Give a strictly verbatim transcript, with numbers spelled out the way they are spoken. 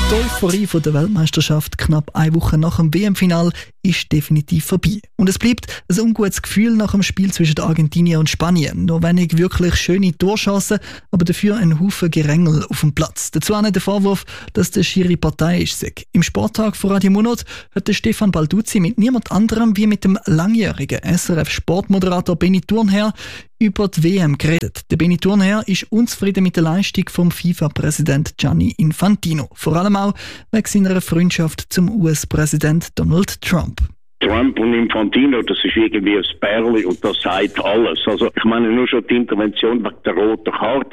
Die Euphorie von der Weltmeisterschaft knapp eine Woche nach dem W M-Final ist definitiv vorbei. Und es bleibt ein ungutes Gefühl nach dem Spiel zwischen Argentinien und Spanien. Noch wenig wirklich schöne Torchancen, aber dafür ein Haufen Gerängel auf dem Platz. Dazu auch nicht der Vorwurf, dass der Schiri parteiisch sei. Im Sporttag von Radio Monat hat der Stefan Balduzzi mit niemand anderem wie mit dem langjährigen S R F-Sportmoderator Benny Thurnherr über die W M geredet. Der Benny Thurnherr ist unzufrieden mit der Leistung vom FIFA-Präsident Gianni Infantino. Vor allem auch wegen seiner Freundschaft zum U S-Präsident Donald Trump. Trump und Infantino, das ist irgendwie ein Pärli und das sagt alles. Also ich meine nur schon die Intervention wegen der roten Karte.